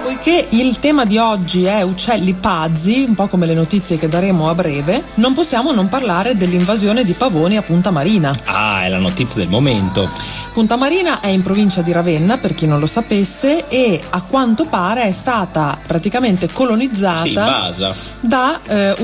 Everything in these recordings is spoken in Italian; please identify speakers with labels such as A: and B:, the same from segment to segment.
A: Poiché il tema di oggi è uccelli pazzi, un po' come le notizie che daremo a breve, non possiamo non parlare dell'invasione di pavoni a Punta Marina.
B: Ah, è la notizia del momento.
A: Punta Marina è in provincia di Ravenna, per chi non lo sapesse, e a quanto pare è stata praticamente colonizzata da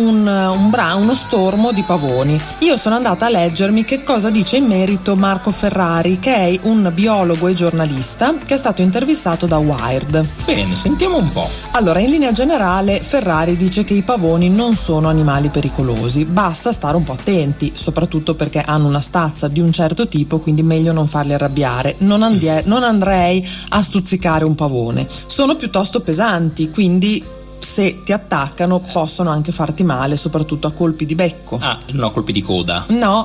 A: uno stormo di pavoni. Io sono andata a leggermi che cosa dice in merito Marco Ferrari, che è un biologo e giornalista che è stato intervistato da Wired.
B: Bene, sentiamo un po'.
A: Allora, in linea generale Ferrari dice che i pavoni non sono animali pericolosi, basta stare un po' attenti, soprattutto perché hanno una stazza di un certo tipo, quindi meglio non farli arrabbiare. Non andrei a stuzzicare un pavone. Sono piuttosto pesanti, quindi se ti attaccano possono anche farti male, soprattutto a colpi di becco.
B: Ah, no, a colpi di coda.
A: No.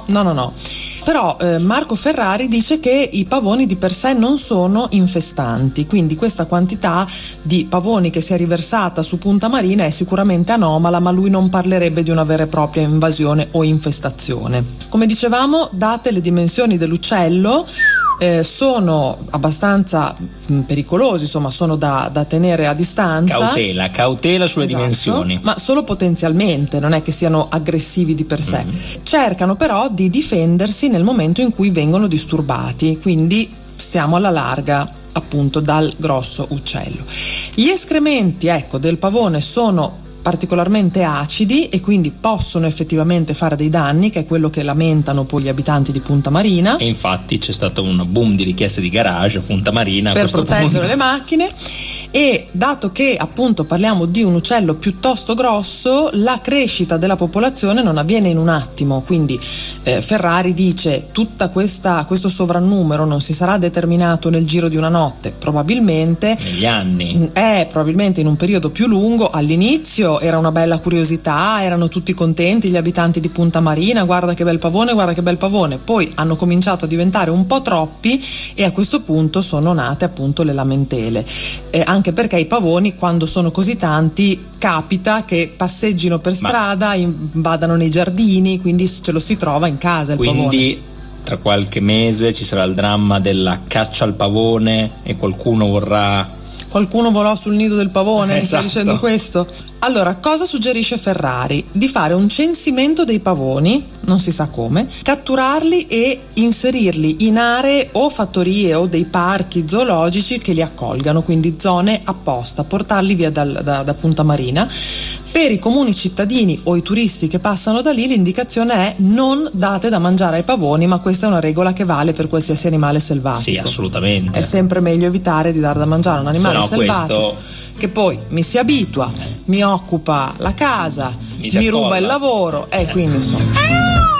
A: Però Marco Ferrari dice che i pavoni di per sé non sono infestanti, quindi questa quantità di pavoni che si è riversata su Punta Marina è sicuramente anomala, ma lui non parlerebbe di una vera e propria invasione o infestazione. Come dicevamo, date le dimensioni dell'uccello, sono abbastanza pericolosi, insomma sono da tenere a distanza.
B: Cautela sulle dimensioni.
A: Ma solo potenzialmente, non è che siano aggressivi di per sé. Cercano però di difendersi nel momento in cui vengono disturbati, quindi stiamo alla larga appunto dal grosso uccello. Gli escrementi, del pavone sono particolarmente acidi e quindi possono effettivamente fare dei danni, che è quello che lamentano poi gli abitanti di Punta Marina.
B: E infatti c'è stato un boom di richieste di garage a Punta Marina
A: per proteggere le macchine. E dato che appunto parliamo di un uccello piuttosto grosso, la crescita della popolazione non avviene in un attimo, quindi Ferrari dice questo sovrannumero non si sarà determinato nel giro di una notte, probabilmente
B: negli anni,
A: probabilmente in un periodo più lungo. All'inizio era una bella curiosità, erano tutti contenti gli abitanti di Punta Marina, guarda che bel pavone, poi hanno cominciato a diventare un po' troppi e a questo punto sono nate appunto le lamentele, anche perché i pavoni, quando sono così tanti, capita che passeggino per strada, vadano nei giardini, quindi ce lo si trova in casa il pavone.
B: Quindi tra qualche mese ci sarà il dramma della caccia al pavone e qualcuno
A: volò sul nido del pavone. Mi stai dicendo questo? Allora, cosa suggerisce Ferrari? Di fare un censimento dei pavoni, non si sa come, catturarli e inserirli in aree o fattorie o dei parchi zoologici che li accolgano, quindi zone apposta, portarli via da Punta Marina. Per i comuni cittadini o i turisti che passano da lì l'indicazione è: non date da mangiare ai pavoni, ma questa è una regola che vale per qualsiasi animale selvatico.
B: Sì, assolutamente.
A: È sempre meglio evitare di dar da mangiare a un animale selvatico che poi mi si abitua, mi occupa la casa, mi ruba il lavoro, e quindi insomma